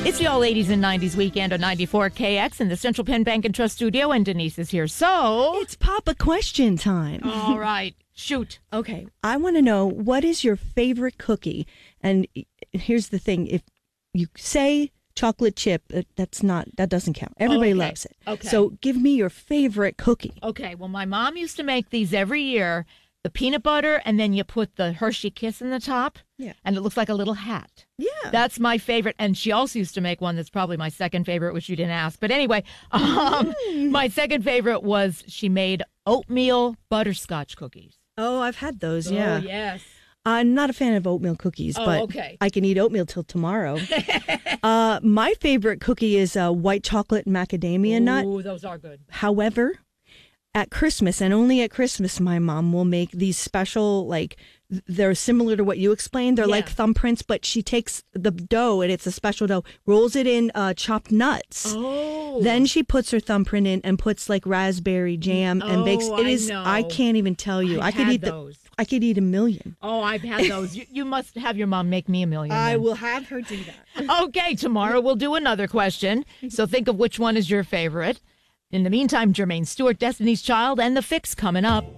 It's the all 80s and 90s weekend on 94KX in the Central Penn Bank and Trust studio, and Denise is here. So, it's Papa question time. All right, shoot. Okay, I want to know, what is your favorite cookie? And here's the thing: if you say chocolate chip, that doesn't count. Everybody loves it. Okay. So give me your favorite cookie. Okay. Well, my mom used to make these every year. The peanut butter, and then you put the Hershey Kiss in the top. Yeah. And it looks like a little hat. Yeah. That's my favorite. And she also used to make one that's probably my second favorite, which you didn't ask. But anyway, my second favorite was she made oatmeal butterscotch cookies. Oh, I've had those, yeah. Oh, yes. I'm not a fan of oatmeal cookies, but okay. I can eat oatmeal till tomorrow. My favorite cookie is white chocolate macadamia nut. Oh, those are good. However, at Christmas, and only at Christmas, my mom will make these special, they're similar to what you explained. They're like thumbprints, but she takes the dough, and it's a special dough, rolls it in chopped nuts. Oh. Then she puts her thumbprint in and puts raspberry jam and bakes. It is, I can't even tell you. I could eat those. I could eat 1,000,000. Oh, I've had those. You must have your mom make me 1,000,000. I then. will have her do that. Okay, tomorrow we'll do another question. So think of which one is your favorite. In the meantime, Jermaine Stewart, Destiny's Child, and The Fix coming up.